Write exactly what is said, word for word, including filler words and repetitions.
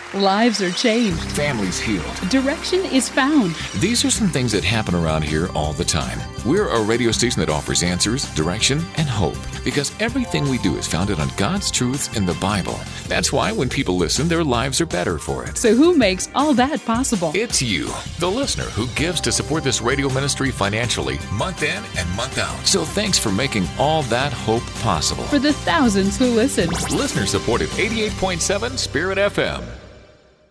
Lives are changed. Families healed. Direction is found. These are some things that happen around here all the time. We're a radio station that offers answers, direction, and hope, because everything we do is founded on God's truths in the Bible. That's why when people listen, their lives are better for it. So who makes all that possible? It's you, the listener, who gives to support this radio ministry financially, month in and month out. So thanks for making all that hope possible. For the thousands who listen. Listener supported eighty-eight point seven Spirit F M.